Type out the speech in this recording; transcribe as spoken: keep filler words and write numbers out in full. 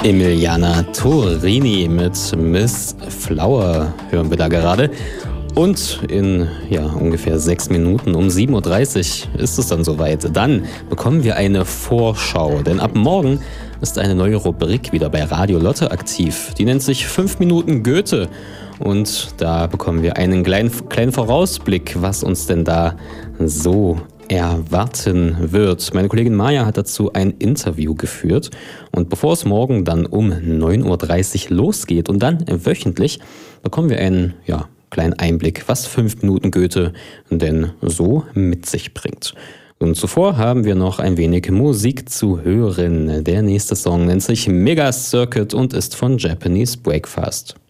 Emiliana Torini mit Miss Flower hören wir da gerade. Und in ja, ungefähr sechs Minuten um sieben Uhr dreißig ist es dann soweit. Dann bekommen wir eine Vorschau, denn ab morgen ist eine neue Rubrik wieder bei Radio Lotte aktiv. Die nennt sich fünf Minuten Goethe. Und da bekommen wir einen kleinen, kleinen Vorausblick, was uns denn da so erwarten wird. Meine Kollegin Maja hat dazu ein Interview geführt. Und bevor es morgen dann um neun Uhr dreißig losgeht und dann wöchentlich, bekommen wir einen, ja, kleinen Einblick, was fünf Minuten Goethe denn so mit sich bringt. Und zuvor haben wir noch ein wenig Musik zu hören. Der nächste Song nennt sich Mega Circuit und ist von Japanese Breakfast.